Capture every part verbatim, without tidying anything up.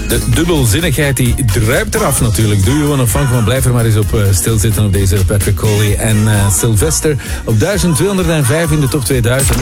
De dubbelzinnigheid die druipt eraf natuurlijk. Doe je gewoon een funk, maar blijf er maar eens op uh, stilzitten op deze Patrick Coley en uh, Sylvester op duizend tweehonderdvijf in de top tweeduizend.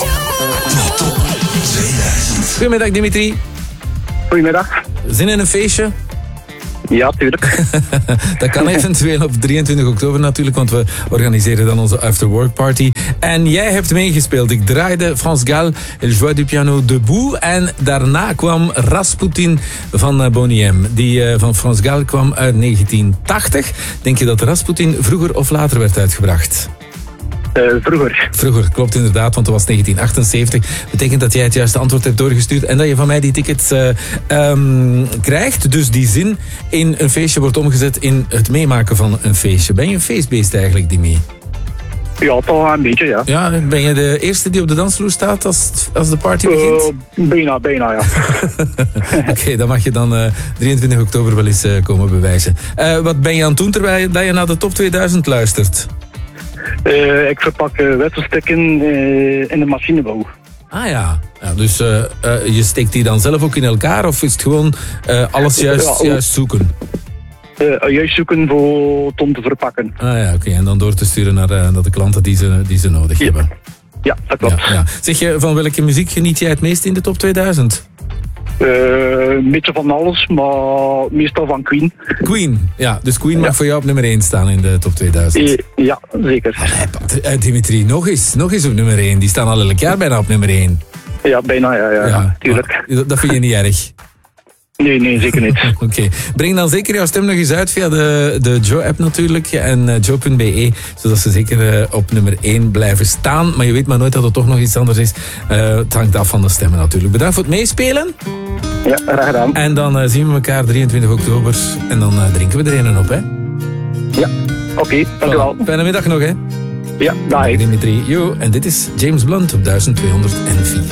Top tweeduizend. Goedemiddag Dimitri. Goedemiddag. Zin in een feestje? Ja, tuurlijk. Dat kan eventueel op drieëntwintig oktober natuurlijk, want we organiseren dan onze afterwork party. En jij hebt meegespeeld. Ik draaide France Gall, El Joie du Piano Debout. En daarna kwam Rasputin van Boney M. Die uh, van France Gall kwam uit negentien tachtig. Denk je dat Rasputin vroeger of later werd uitgebracht? Uh, vroeger. Vroeger, klopt inderdaad, want dat was negentien achtenzeventig. Betekent dat jij het juiste antwoord hebt doorgestuurd en dat je van mij die tickets uh, um, krijgt. Dus die zin in een feestje wordt omgezet in het meemaken van een feestje. Ben je een feestbeest eigenlijk, Dimi? Ja, toch een beetje, ja. Ja, ben je de eerste die op de dansvloer staat als, als de party begint? Uh, bijna, bijna, ja. Oké, okay, dan mag je dan uh, drieëntwintig oktober wel eens uh, komen bewijzen. Uh, wat ben je aan het doen terwijl je naar de top tweeduizend luistert? Uh, ik verpak uh, wisselstukken uh, in de machinebouw. Ah ja, ja dus uh, uh, je steekt die dan zelf ook in elkaar of is het gewoon uh, alles juist, ja, juist zoeken? Uh, juist zoeken voor om te verpakken. Ah ja, oké. Okay. En dan door te sturen naar, uh, naar de klanten die ze, die ze nodig ja. hebben. Ja, dat klopt. Ja, ja. Zeg je, van welke muziek geniet jij het meest in de top tweeduizend? Uh, een beetje van alles, maar meestal van Queen. Queen, ja. Dus Queen ja. mag voor jou op nummer één staan in de top tweeduizend. Uh, ja, zeker. Allee, Dimitri, nog eens, nog eens op nummer één. Die staan al elk jaar bijna op nummer één. Ja, bijna, ja, ja, ja tuurlijk. Dat, dat vind je niet erg? Nee, nee, zeker niet. Oké. Okay. Breng dan zeker jouw stem nog eens uit via de, de Joe-app natuurlijk en uh, joe punt be, zodat ze zeker uh, op nummer één blijven staan. Maar je weet maar nooit dat het toch nog iets anders is. Uh, het hangt af van de stemmen natuurlijk. Bedankt voor het meespelen. Ja, graag gedaan. En dan uh, zien we elkaar drieëntwintig oktober en dan uh, drinken we er een op, hè? Ja, oké, okay, dankjewel. Voilà. Fijne middag nog, hè? Ja, bye. Dimitri. Yo, en dit is James Blunt op duizend tweehonderdvier.